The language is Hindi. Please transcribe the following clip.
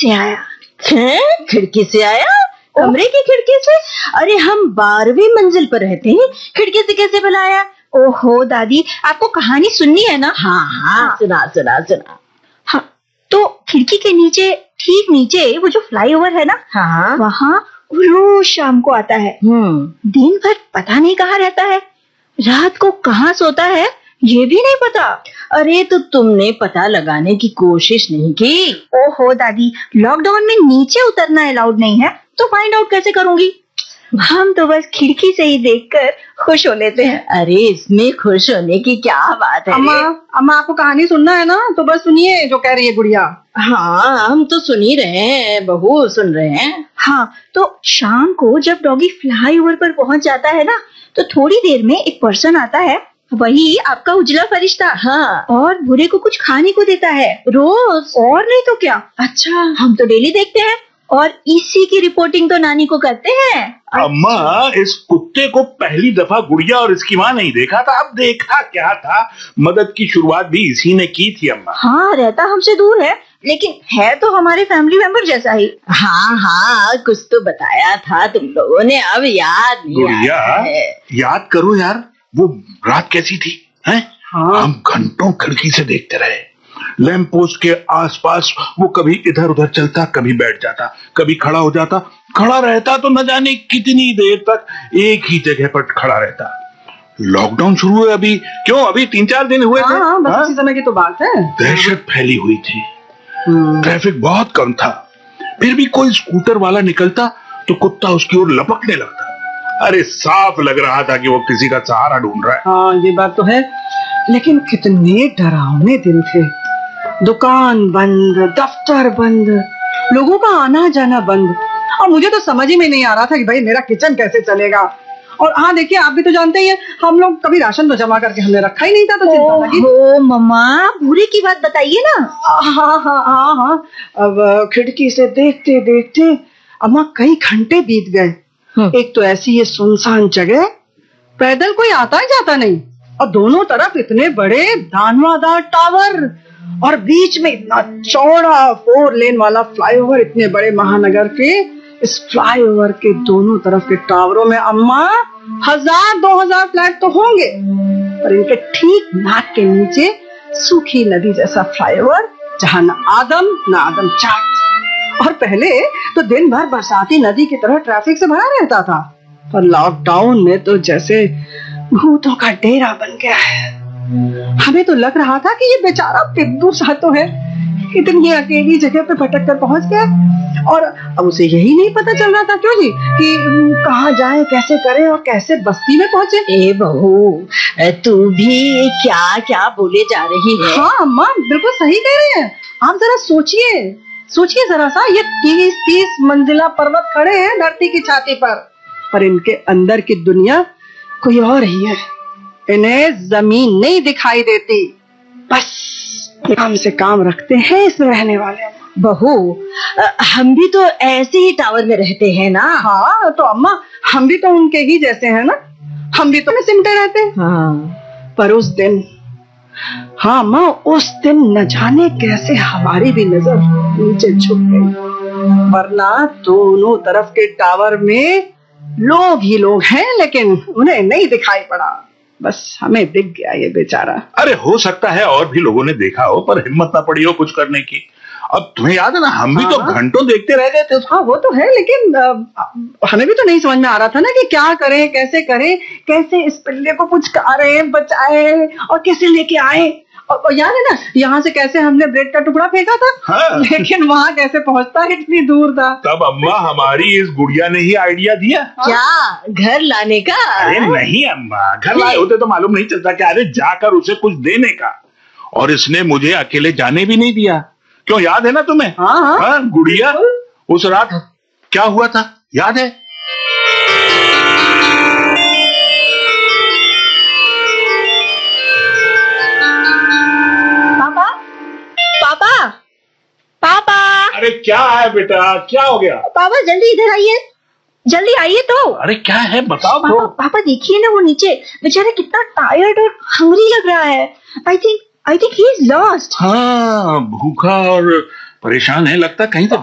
से आया। खिड़की से आया? कमरे की खिड़की से? अरे हम 12वीं मंजिल पर रहते हैं, खिड़की से कैसे भला आया? ओहो दादी, आपको कहानी सुननी है ना? हाँ। सुना। हाँ, तो खिड़की के नीचे, ठीक नीचे वो जो फ्लाईओवर है ना, हाँ, वहाँ रोज शाम को आता है। दिन भर पता नहीं कहाँ रहता है, रात को कहाँ सोता है ये भी नहीं पता। अरे तो तुमने पता लगाने की कोशिश नहीं की? ओहो दादी, लॉकडाउन में नीचे उतरना अलाउड नहीं है, तो फाइंड आउट कैसे करूंगी? हम तो बस खिड़की से ही देखकर खुश हो लेते हैं। अरे इसमें खुश होने की क्या बात है? अम्मा आपको कहानी सुनना है ना, तो बस सुनिए जो कह रही है गुड़िया। हाँ, हम तो सुन ही रहे हैं बहू, सुन रहे हैं। हाँ, तो शाम को जब डॉगी फ्लाईओवर पर पहुंच जाता है ना, तो थोड़ी देर में एक पर्सन आता है, वही आपका उजला फरिश्ता। हाँ, और बुरे को कुछ खाने को देता है रोज, और नहीं तो क्या। अच्छा, हम तो डेली देखते हैं और इसी की रिपोर्टिंग तो नानी को करते हैं। अम्मा, इस कुत्ते को पहली दफा गुड़िया और इसकी माँ नहीं देखा था। अब देखा क्या था, मदद की शुरुआत भी इसी ने की थी अम्मा। हाँ, रहता हमसे दूर है, लेकिन है तो हमारे फैमिली मेंबर जैसा ही। हाँ, कुछ तो बताया था तुम लोगों ने, अब याद नहीं गुड़िया, आया है। याद करो यार, वो रात कैसी थी, हैं? हाँ। हम घंटों खिड़की से देखते रहे। लैंप पोस्ट के आसपास वो कभी इधर उधर चलता, कभी बैठ जाता, कभी खड़ा हो जाता। खड़ा रहता तो न जाने कितनी देर तक एक ही जगह पर खड़ा रहता। लॉकडाउन शुरू हुए अभी 3-4 दिन हुए थे। हाँ, बस इसी समय की तो बात है। दहशत फैली हुई थी, ट्रैफिक बहुत कम था, फिर भी कोई स्कूटर वाला निकलता तो कुत्ता उसकी ओर लपकने लगता। अरे साफ लग रहा था कि वो किसी का सहारा ढूंढ रहा है। हाँ, ये बात तो है, लेकिन कितने डरावने दिन थे। दुकान बंद, दफ्तर बंद, लोगों का आना जाना बंद, और मुझे तो समझ ही में नहीं आ रहा था कि भाई मेरा किचन कैसे चलेगा। और हाँ देखिए, आप भी तो जानते ही हैं, हम लोग कभी राशन तो जमा करके हमने रखा ही नहीं था, तो चिंता लगी। ओहो मम्मा, बुरे की बात बताइए ना। हाँ। अब खिड़की से देखते देखते अम्मा कई घंटे बीत गए। एक तो ऐसी ये सुनसान जगह, पैदल कोई आता ही जाता नहीं, और दोनों तरफ इतने बड़े दानवादार टावर, और बीच में इतना चौड़ा 4 लेन वाला फ्लाईओवर। इतने बड़े महानगर के इस फ्लाईओवर के दोनों तरफ के टावरों में अम्मा 1000-2000 फ्लैट तो होंगे, पर इनके ठीक नाक के नीचे सूखी नदी जैसा फ्लाईओवर, जहां न आदम चाट। और पहले तो दिन भर बरसाती नदी की तरह ट्रैफिक से भरा रहता था, पर लॉकडाउन में तो जैसे भूतों का डेरा बन गया है। हमें तो लग रहा था कि ये बेचारा पिद्दू सा तो है, इतनी अकेली जगह पे भटक कर पहुंच गया, और अब उसे यही नहीं पता चल रहा था क्यों जी कि कहाँ जाए, कैसे करे और कैसे बस्ती में पहुंचे। ए बहू, तू भी क्या बोले जा रही है? हाँ अम्मा, बिल्कुल सही कह रही है। आप जरा सोचिए जरा सा, ये 30 मंजिला पर्वत खड़े हैं धरती की छाती पर इनके अंदर की दुनिया कोई और ही है। इन्हें जमीन नहीं दिखाई देती, बस काम से काम रखते हैं इसमें रहने वाले। बहू, हम भी तो ऐसे ही टावर में रहते हैं ना। हाँ, तो अम्मा हम भी तो उनके ही जैसे हैं ना, हम भी तो सिमटे रहते हैं। हाँ, पर उस दिन, हाँ अम्मा, उस दिन न जाने कैसे हमारी भी नजर नीचे झुक गई, वरना दोनों तरफ के टावर में लोग ही लोग हैं, लेकिन उन्हें नहीं दिखाई पड़ा, बस हमें दिख गया ये बेचारा। अरे हो सकता है और भी लोगों ने देखा हो, पर हिम्मत ना पड़ी हो कुछ करने की। अब तुम्हें याद है ना, हम भी तो घंटों देखते रह गए थे। हाँ वो तो है, लेकिन हमें भी तो नहीं समझ में आ रहा था ना कि क्या करें, कैसे इस पिल्ले को पुचकारे, बचाए और कैसे लेके आए। और याद है ना, यहाँ से कैसे हमने ब्रेड का टुकड़ा फेंका था। हाँ। लेकिन वहाँ कैसे पहुँचता इतनी दूर था। तब अम्मा हमारी इस गुड़िया ने ही आइडिया दिया। क्या घर लाने का? अरे नहीं अम्मा, घर लाए होते तो मालूम नहीं चलता क्या, अरे जाकर उसे कुछ देने का। और इसने मुझे अकेले जाने भी नहीं दिया। क्यों, याद है ना तुम्हें? हाँ, गुड़िया, उस रात क्या हुआ था याद है? पापा। अरे क्या है बेटा, क्या हो गया? पापा जल्दी इधर आइए, जल्दी आइए तो। अरे क्या है बताओ तो। पापा देखिए ना, वो नीचे बेचारा कितना टायर्ड और हंग्री लग रहा है। I think he is lost. हाँ, भूखा और परेशान है लगता, कहीं तो